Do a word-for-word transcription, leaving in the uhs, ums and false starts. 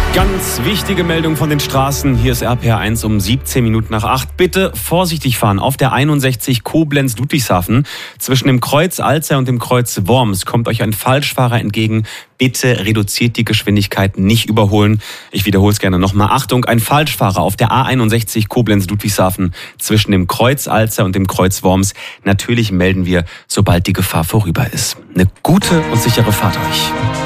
Ganz wichtige Meldung von den Straßen. Hier ist R P R eins um siebzehn Minuten nach acht. Bitte vorsichtig fahren. Auf der einundsechzig Koblenz-Ludwigshafen zwischen dem Kreuz Alzey und dem Kreuz Worms kommt euch ein Falschfahrer entgegen. Bitte reduziert die Geschwindigkeit, nicht überholen. Ich wiederhole es gerne nochmal. Achtung, ein Falschfahrer auf der A einundsechzig Koblenz-Ludwigshafen zwischen dem Kreuz Alzey und dem Kreuz Worms. Natürlich melden wir, sobald die Gefahr vorüber ist. Eine gute und sichere Fahrt euch.